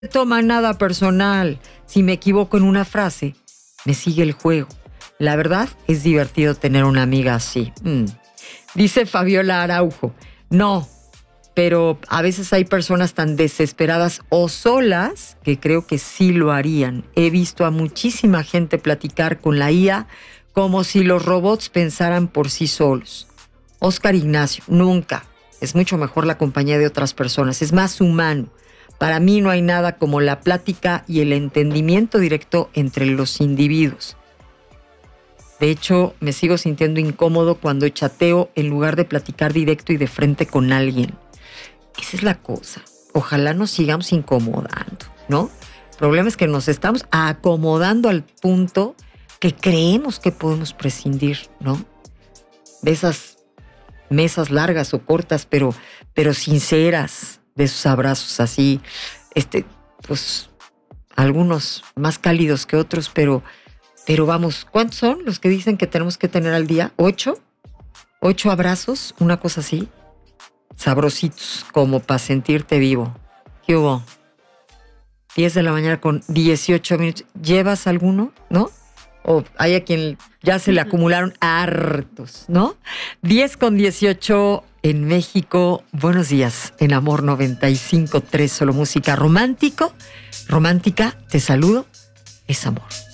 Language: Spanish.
toma nada personal. Si me equivoco en una frase, me sigue el juego. La verdad, es divertido tener una amiga así. Dice Fabiola Araujo, no, pero a veces hay personas tan desesperadas o solas que creo que sí lo harían. He visto a muchísima gente platicar con la IA como si los robots pensaran por sí solos. Oscar Ignacio, nunca. Es mucho mejor la compañía de otras personas, es más humano. Para mí no hay nada como la plática y el entendimiento directo entre los individuos. De hecho, me sigo sintiendo incómodo cuando chateo en lugar de platicar directo y de frente con alguien. Esa es la cosa. Ojalá nos sigamos incomodando, ¿no? El problema es que nos estamos acomodando al punto que creemos que podemos prescindir, ¿no? De esas mesas largas o cortas, pero sinceras, de esos abrazos así, pues algunos más cálidos que otros, pero vamos, ¿cuántos son los que dicen que tenemos que tener al día? ¿8? 8 abrazos, una cosa así, sabrositos, como para sentirte vivo. ¿Qué hubo? 10 de la mañana con 18 minutos. ¿Llevas alguno? ¿No? O hay a quien ya se le acumularon hartos, ¿no? 10 con 18 en México. Buenos días en Amor 95.3, solo música romántica. Te saludo, es amor.